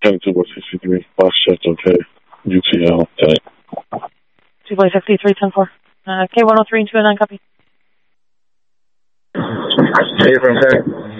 M263, Foxtrot Hotel, UTL, tank. 263, 10-4. K103 and 209, copy. Hey, from tank.